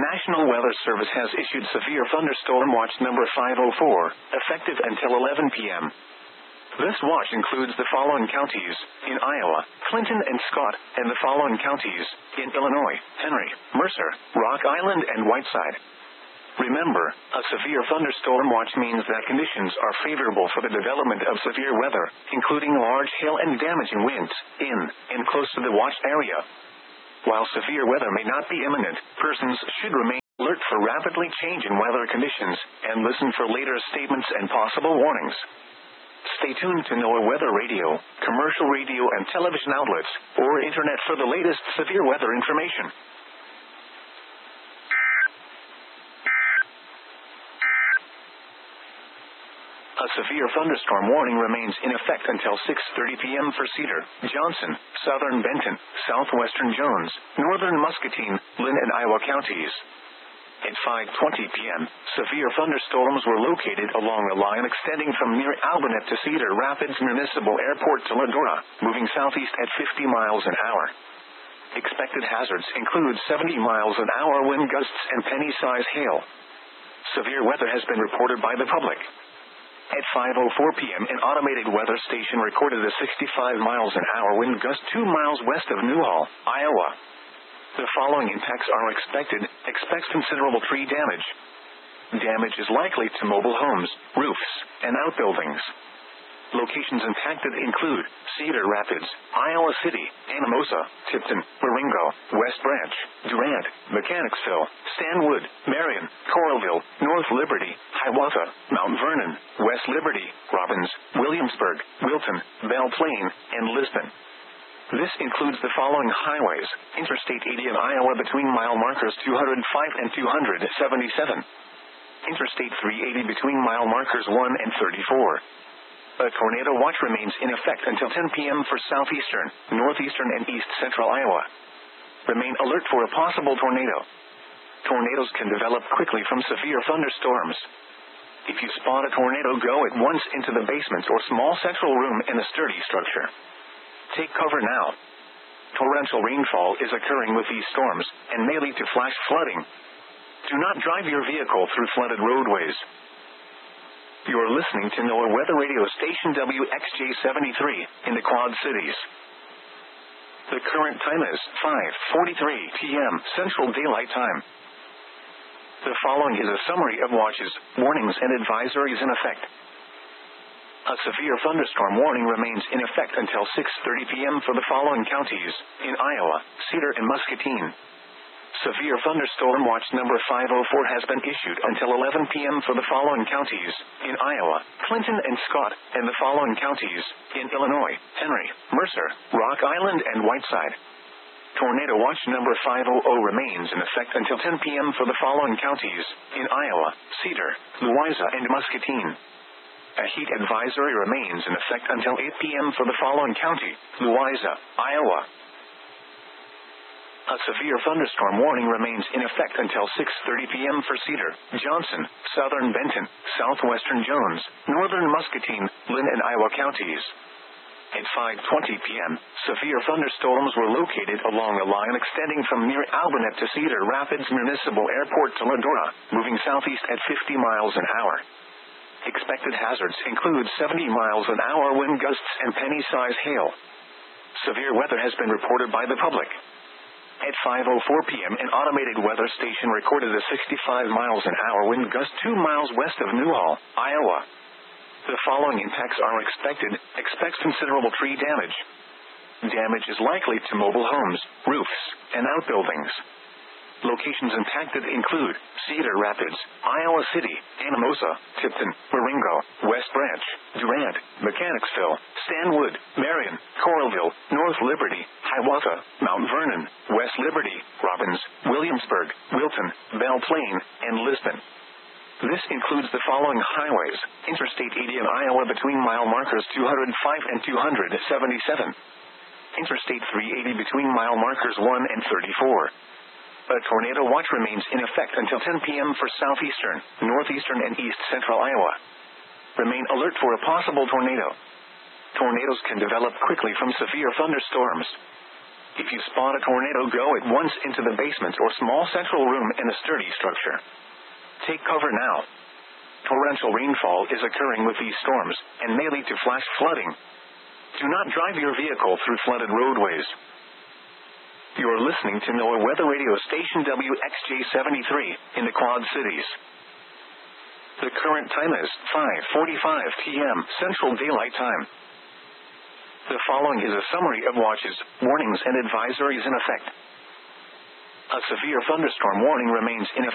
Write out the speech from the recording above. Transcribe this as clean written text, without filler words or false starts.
National Weather Service has issued severe thunderstorm watch number 504, effective until 11 p.m. This watch includes the following counties: in Iowa, Clinton and Scott, and the following counties: in Illinois, Henry, Mercer, Rock Island, and Whiteside. Remember, a severe thunderstorm watch means that conditions are favorable for the development of severe weather, including large hail and damaging winds, in and close to the watched area. While severe weather may not be imminent, persons should remain alert for rapidly changing weather conditions, and listen for later statements and possible warnings. Stay tuned to NOAA Weather Radio, commercial radio and television outlets, or internet for the latest severe weather information. A severe thunderstorm warning remains in effect until 6:30 p.m. for Cedar, Johnson, southern Benton, southwestern Jones, northern Muscatine, Linn, and Iowa counties. At 5:20 p.m., severe thunderstorms were located along a line extending from near Albanet to Cedar Rapids Municipal Airport to Ladora, moving southeast at 50 miles an hour. Expected hazards include 70 miles an hour wind gusts and penny-size hail. Severe weather has been reported by the public. At 5:04 p.m., an automated weather station recorded a 65 miles an hour wind gust 2 miles west of Newhall, Iowa. The following impacts are expected. Expect considerable tree damage. Damage is likely to mobile homes, roofs, and outbuildings. Locations impacted include Cedar Rapids, Iowa City, Anamosa, Tipton, Waringo, West Branch, Durant, Mechanicsville, Stanwood, Marion, Coralville, North Liberty, Hiawatha, Mount Vernon, West Liberty, Robbins, Williamsburg, Wilton, Belle Plaine, and Lisbon. This includes the following highways: Interstate 80 in Iowa between mile markers 205 and 277. Interstate 380 between mile markers 1 and 34. A tornado watch remains in effect until 10 p.m. for southeastern, northeastern, and east central Iowa. Remain alert for a possible tornado. Tornadoes can develop quickly from severe thunderstorms. If you spot a tornado, go at once into the basement or small central room in a sturdy structure. Take cover now. Torrential rainfall is occurring with these storms, and may lead to flash flooding. Do not drive your vehicle through flooded roadways. You are listening to NOAA Weather Radio Station WXJ-73 in the Quad Cities. The current time is 5:43 p.m. Central Daylight Time. The following is a summary of watches, warnings, and advisories in effect. A severe thunderstorm warning remains in effect until 6:30 p.m. for the following counties: in Iowa, Cedar, and Muscatine. Severe thunderstorm watch number 504 has been issued until 11 p.m. for the following counties: in Iowa, Clinton and Scott, and the following counties: in Illinois, Henry, Mercer, Rock Island, and Whiteside. Tornado watch number 500 remains in effect until 10 p.m. for the following counties: in Iowa, Cedar, Louisa, and Muscatine. A heat advisory remains in effect until 8 p.m. for the following county: Louisa, Iowa. A severe thunderstorm warning remains in effect until 6:30 p.m. for Cedar, Johnson, southern Benton, southwestern Jones, northern Muscatine, Linn, and Iowa counties. At 5:20 p.m., severe thunderstorms were located along a line extending from near Albanet to Cedar Rapids Municipal Airport to Ladora, moving southeast at 50 miles an hour. Expected hazards include 70 miles an hour wind gusts and penny-size hail. Severe weather has been reported by the public. At 5:04 p.m., an automated weather station recorded a 65 miles an hour wind gust 2 miles west of Newhall, Iowa. The following impacts are expected. Expect considerable tree damage. Damage is likely to mobile homes, roofs, and outbuildings. Locations impacted include Cedar Rapids, Iowa City, Anamosa, Tipton, Waringo, West Branch, Durant, Mechanicsville, Stanwood, Marion, Coralville, North Liberty, Hiawatha, Mount Vernon, West Liberty, Robbins, Williamsburg, Wilton, Belle Plaine, and Lisbon. This includes the following highways: Interstate 80 in Iowa between mile markers 205 and 277. Interstate 380 between mile markers 1 and 34. A tornado watch remains in effect until 10 p.m. for southeastern, northeastern, and east central Iowa. Remain alert for a possible tornado. Tornadoes can develop quickly from severe thunderstorms. If you spot a tornado, go at once into the basement or small central room in a sturdy structure. Take cover now. Torrential rainfall is occurring with these storms and may lead to flash flooding. Do not drive your vehicle through flooded roadways. You are listening to NOAA Weather Radio Station WXJ73 in the Quad Cities. The current time is 5:45 p.m. Central Daylight Time. The following is a summary of watches, warnings, and advisories in effect. A severe thunderstorm warning remains in effect